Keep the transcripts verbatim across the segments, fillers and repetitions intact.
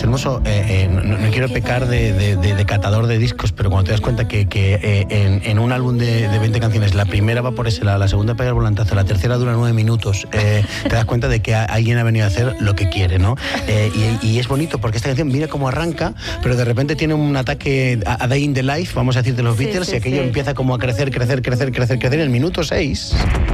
Hermoso, eh, eh, no, no quiero pecar de, de, de, de catador de discos, pero cuando te das cuenta que, que eh, en, en un álbum de, de veinte canciones, la primera va por ese lado, la segunda pega el volantazo, la tercera dura nueve minutos, eh, te das cuenta de que a, alguien ha venido a hacer lo que quiere, ¿no? Eh, y, y es bonito porque esta canción mira cómo arranca, pero de repente tiene un ataque a, a Day in the Life, vamos a decir, de los sí, Beatles, sí, y aquello sí. empieza como a crecer, crecer, crecer, crecer, crecer en el minuto seis.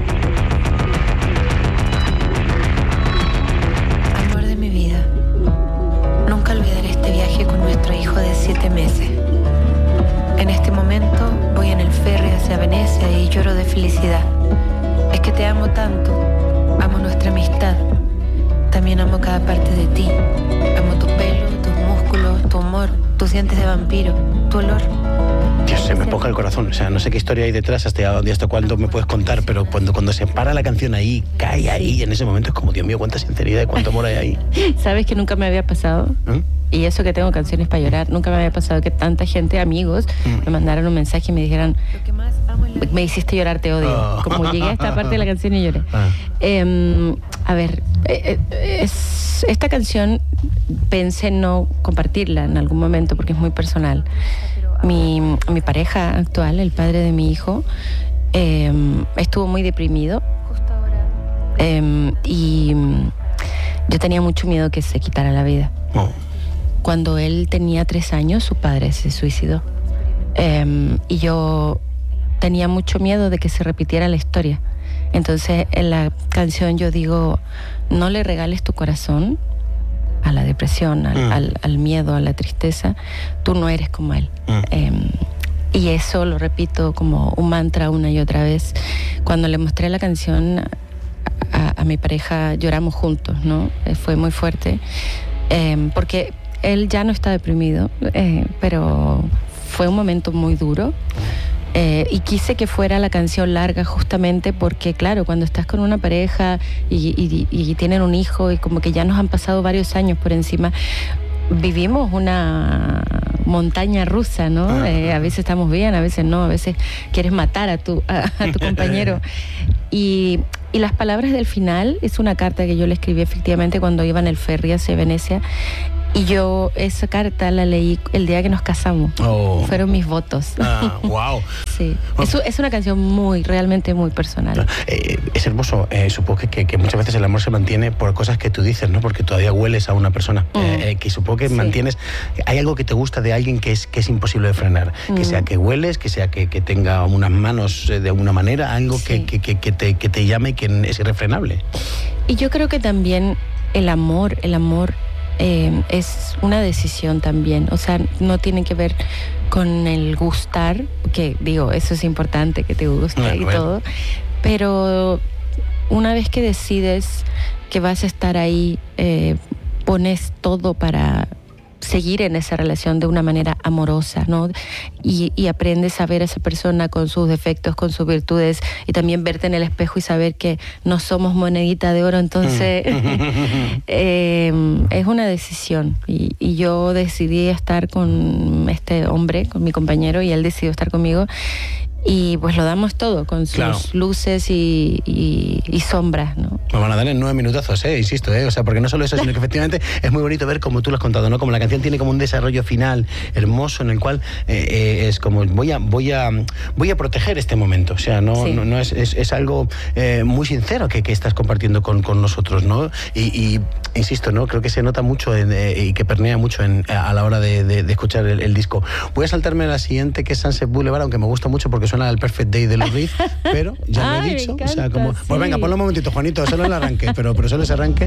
Amor de mi vida, nunca olvidaré este viaje con nuestro hijo de siete meses. En este momento voy en el ferry hacia Venecia y lloro de felicidad. Es que te amo tanto, amo nuestra amistad. También amo cada parte de ti. Amo tu pelo, tus músculos, tu humor, tus dientes de vampiro, tu olor. Dios, se me ponga el corazón. O sea, no sé qué historia hay detrás, hasta, hasta cuándo me puedes contar, pero cuando, cuando se para la canción ahí, cae ahí, en ese momento es como, Dios mío, cuánta sinceridad y cuánto amor hay ahí. ¿Sabes que nunca me había pasado? ¿Eh? Y eso que tengo canciones para llorar, nunca me había pasado que tanta gente, amigos, mm. me mandaran un mensaje y me dijeran, me hiciste llorar, te odio. Oh. Como llegué a esta parte de la canción y lloré. Ah. Eh, a ver, eh, es, esta canción pensé no compartirla en algún momento porque es muy personal. Mi, mi pareja actual, el padre de mi hijo, eh, estuvo muy deprimido eh, y yo tenía mucho miedo que se quitara la vida. Oh. Cuando él tenía tres años, su padre se suicidó. Eh, y yo tenía mucho miedo de que se repitiera la historia. Entonces, en la canción yo digo, no le regales tu corazón a la depresión, al, mm. al, al miedo, a la tristeza. Tú no eres como él. Mm. Eh, y eso lo repito como un mantra una y otra vez. Cuando le mostré la canción a, a mi pareja, lloramos juntos, ¿no? Eh, fue muy fuerte. Eh, porque él ya no está deprimido, eh, pero fue un momento muy duro. Eh, y quise que fuera la canción larga justamente porque, claro, cuando estás con una pareja y, y, y tienen un hijo y como que ya nos han pasado varios años por encima, vivimos una montaña rusa, ¿no? Eh, a veces estamos bien, a veces no, a veces quieres matar a tu, a, a tu compañero. Y, y las palabras del final es una carta que yo le escribí efectivamente cuando iba en el ferry hacia Venecia. Y yo esa carta la leí el día que nos casamos. Oh. Fueron mis votos. Ah, wow. Sí. Bueno. Es, es una canción muy, realmente muy personal. Eh, es hermoso. Eh, supongo que, que, que muchas veces el amor se mantiene por cosas que tú dices, ¿no? Porque todavía hueles a una persona. Mm. Eh, que supongo que sí. mantienes... Hay algo que te gusta de alguien que es, que es imposible de frenar. Mm. Que sea que hueles, que sea que, que tenga unas manos de una manera, algo sí. que, que, que, que, te, que te llame y que es irrefrenable. Y yo creo que también el amor, el amor... Eh, es una decisión también, o sea, no tiene que ver con el gustar, que digo, eso es importante, que te guste bueno, y bueno. todo, pero una vez que decides que vas a estar ahí, eh, pones todo para seguir en esa relación de una manera amorosa, ¿no? Y, y aprendes a ver a esa persona con sus defectos, con sus virtudes, y también verte en el espejo y saber que no somos monedita de oro. Entonces mm. eh, es una decisión y, y yo decidí estar con este hombre, con mi compañero, y él decidió estar conmigo. Y pues lo damos todo, con sus claro. luces y, y, y sombras, ¿no? Me van a dar en nueve minutazos, eh, insisto, eh, o sea, porque no solo eso, sino que efectivamente es muy bonito ver como tú lo has contado, ¿no? Como la canción tiene como un desarrollo final hermoso en el cual eh, eh, es como voy a voy a voy a proteger este momento, o sea, no, sí. no, no es, es, es algo eh, muy sincero que, que estás compartiendo con, con nosotros, ¿no? Y, y insisto, ¿no? Creo que se nota mucho en, eh, y que permea mucho en, a la hora de, de, de escuchar el, el disco. Voy a saltarme a la siguiente, que es Sunset Boulevard, aunque me gusta mucho porque suena al Perfect Day de los Reed, pero ya Ay, lo he dicho, encanta, o sea, como... Sí. Pues venga, ponlo un momentito, Juanito, solo el arranque, pero, pero solo ese arranque.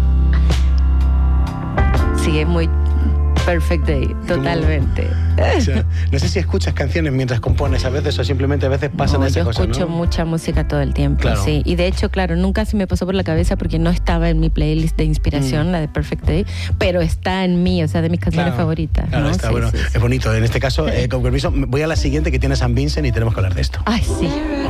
Sí, es muy Perfect Day, totalmente. O sea, no sé si escuchas canciones mientras compones a veces o simplemente a veces pasan no, esas yo cosas, escucho ¿no? mucha música todo el tiempo, claro. sí. Y de hecho, claro, nunca se me pasó por la cabeza porque no estaba en mi playlist de inspiración, mm. la de Perfect Day, pero está en mí, o sea, de mis canciones claro. favoritas. Claro, ¿no? está sí, bueno. Sí, es sí. bonito. En este caso, eh, con permiso, voy a la siguiente que tiene San Vincent y tenemos que hablar de esto. Ay, sí.